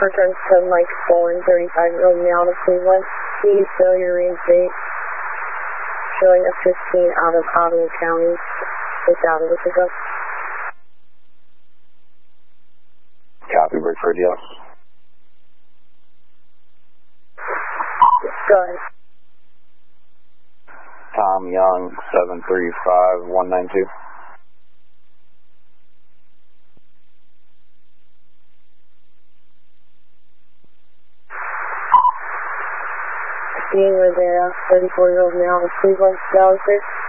Return to Mike Bowen, 35-year-old male to Cleveland. Need failure to reinstate. Showing a 15 out of Ottawa County. It's out of the pickup. Copy, break for a deal. Go ahead. Tom Young, 735192. Dean Rivera, 34-year-old male of Cleveland, Dallas.